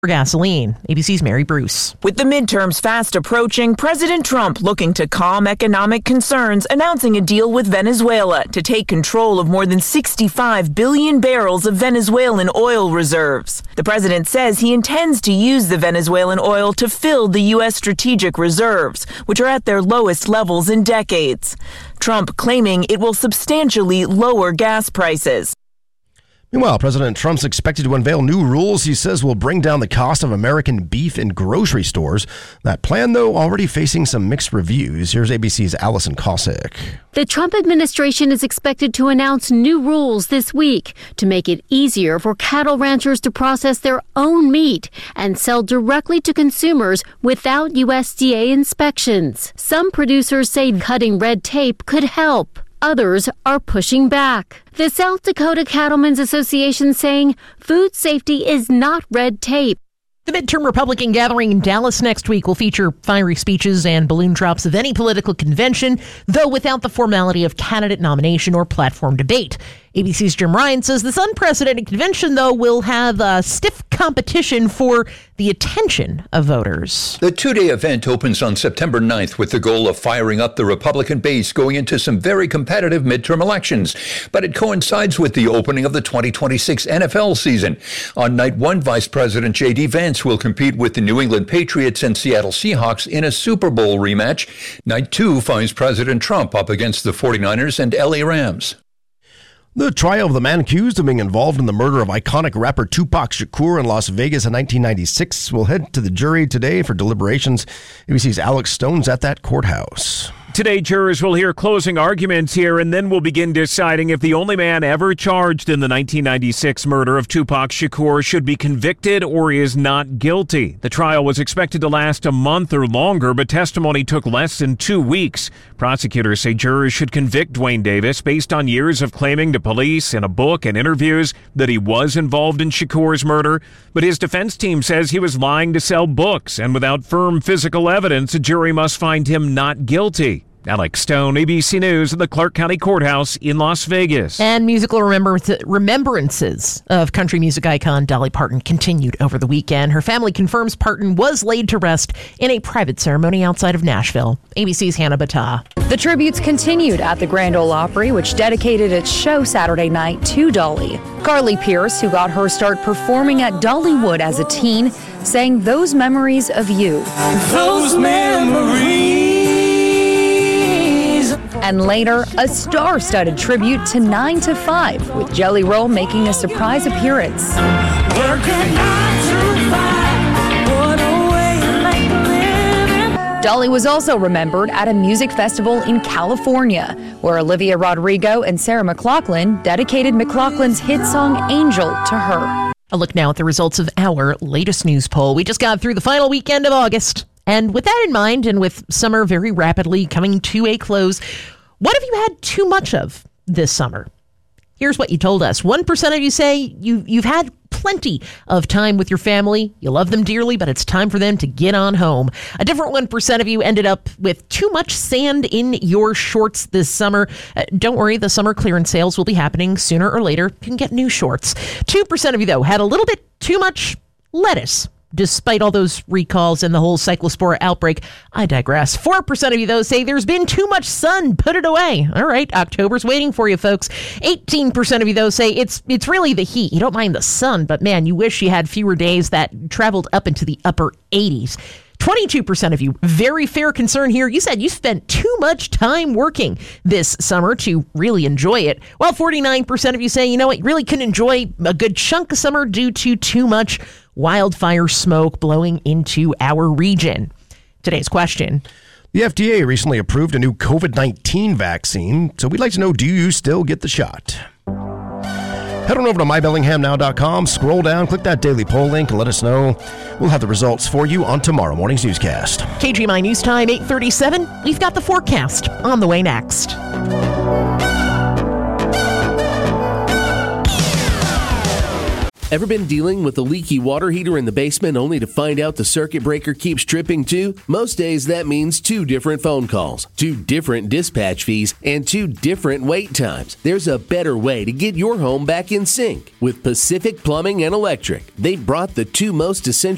For gasoline, ABC's Mary Bruce. With the midterms fast approaching, President Trump looking to calm economic concerns, announcing a deal with Venezuela to take control of more than 65 billion barrels of Venezuelan oil reserves. The president says he intends to use the Venezuelan oil to fill the U.S. strategic reserves, which are at their lowest levels in decades. Trump claiming it will substantially lower gas prices. Meanwhile, President Trump's expected to unveil new rules he says will bring down the cost of American beef in grocery stores. That plan, though, already facing some mixed reviews. Here's ABC's Allison Cossack. The Trump administration is expected to announce new rules this week to make it easier for cattle ranchers to process their own meat and sell directly to consumers without USDA inspections. Some producers say cutting red tape could help. Others are pushing back. The South Dakota Cattlemen's Association saying food safety is not red tape. The midterm Republican gathering in Dallas next week will feature fiery speeches and balloon drops of any political convention, though without the formality of candidate nomination or platform debate. ABC's Jim Ryan says this unprecedented convention, though, will have a stiff competition for the attention of voters. The two-day event opens on September 9th with the goal of firing up the Republican base going into some very competitive midterm elections. But it coincides with the opening of the 2026 NFL season. On night one, Vice President J.D. Vance will compete with the New England Patriots and Seattle Seahawks in a Super Bowl rematch. Night two finds President Trump up against the 49ers and L.A. Rams. The trial of the man accused of being involved in the murder of iconic rapper Tupac Shakur in Las Vegas in 1996 will head to the jury today for deliberations. ABC's Alex Stone's at that courthouse. Today, jurors will hear closing arguments here and then will begin deciding if the only man ever charged in the 1996 murder of Tupac Shakur should be convicted or is not guilty. The trial was expected to last a month or longer, but testimony took less than 2 weeks. Prosecutors say jurors should convict Duane Davis based on years of claiming to police in a book and interviews that he was involved in Shakur's murder. But his defense team says he was lying to sell books, and without firm physical evidence, a jury must find him not guilty. Alex Stone, ABC News at the Clark County Courthouse in Las Vegas. And musical remembrances of country music icon Dolly Parton continued over the weekend. Her family confirms Parton was laid to rest in a private ceremony outside of Nashville. ABC's Hannah Battah. The tributes continued at the Grand Ole Opry, which dedicated its show Saturday night to Dolly. Carly Pierce, who got her start performing at Dollywood as a teen, sang Those Memories of You. Those memories. And later, a star-studded tribute to 9 to 5, with Jelly Roll making a surprise appearance. Dolly was also remembered at a music festival in California, where Olivia Rodrigo and Sarah McLachlan dedicated McLachlan's hit song Angel to her. A look now at the results of our latest news poll. We just got through the final weekend of August. And with that in mind, and with summer very rapidly coming to a close, what have you had too much of this summer? Here's what you told us. 1% of you say you've had plenty of time with your family. You love them dearly, but it's time for them to get on home. A different 1% of you ended up with too much sand in your shorts this summer. Don't worry, the summer clearance sales will be happening sooner or later. You can get new shorts. 2% of you, though, had a little bit too much lettuce. Despite all those recalls and the whole cyclospora outbreak, I digress. 4% of you, though, say there's been too much sun. Put it away. All right, October's waiting for you, folks. 18% of you, though, say it's really the heat. You don't mind the sun, but man, you wish you had fewer days that traveled up into the upper 80s. 22% of you, very fair concern here. You said you spent too much time working this summer to really enjoy it. While 49% of you say, you know what, you really couldn't enjoy a good chunk of summer due to too much wildfire smoke blowing into our region. Today's question. The FDA recently approved a new COVID-19 vaccine, so we'd like to know, do you still get the shot? Head on over to mybellinghamnow.com, scroll down, click that daily poll link, and let us know. We'll have the results for you on tomorrow morning's newscast. KGMI News Time, 8:37. We've got the forecast on the way next. Ever been dealing with a leaky water heater in the basement only to find out the circuit breaker keeps tripping too? Most days that means 2 different phone calls, 2 different dispatch fees, and 2 different wait times. There's a better way to get your home back in sync with Pacific Plumbing and Electric. They've brought the 2 most essential